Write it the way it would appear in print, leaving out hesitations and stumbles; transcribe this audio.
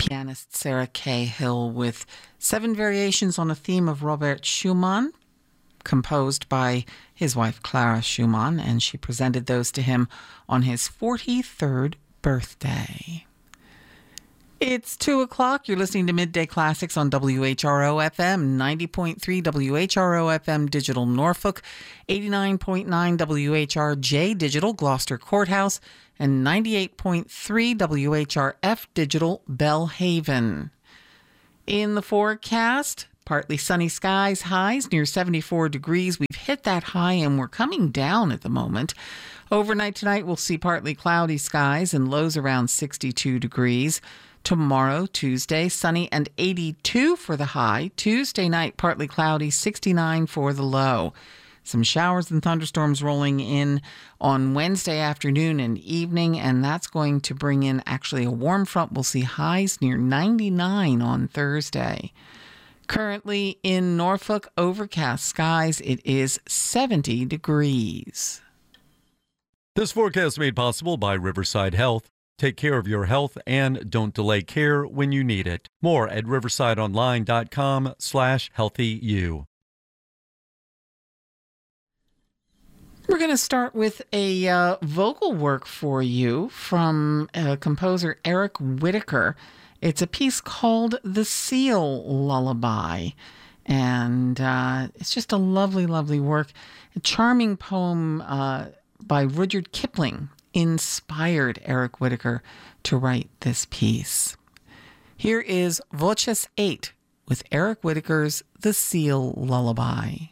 Pianist Sarah Cahill with 7 variations on a theme of Robert Schumann, composed by his wife Clara Schumann, and she presented those to him on his 43rd birthday. It's 2 o'clock. You're listening to Midday Classics on WHRO FM, 90.3 WHRO FM Digital Norfolk, 89.9 WHRJ Digital Gloucester Courthouse, and 98.3 WHRF Digital Bellhaven. In the forecast, partly sunny skies, highs near 74 degrees. We've hit that high and we're coming down at the moment. Overnight tonight, we'll see partly cloudy skies and lows around 62 degrees. Tomorrow, Tuesday, sunny and 82 for the high. Tuesday night, partly cloudy, 69 for the low. Some showers and thunderstorms rolling in on Wednesday afternoon and evening, and that's going to bring in actually a warm front. We'll see highs near 99 on Thursday. Currently in Norfolk, overcast skies. It is 70 degrees. This forecast made possible by Riverside Health. Take care of your health and don't delay care when you need it. More at riversideonline.com/healthyu. We're going to start with a vocal work for you from composer Eric Whitacre. It's a piece called The Seal Lullaby, and it's just a lovely, lovely work. A charming poem by Rudyard Kipling inspired Eric Whitacre to write this piece. Here is Voces 8 with Eric Whitacre's The Seal Lullaby.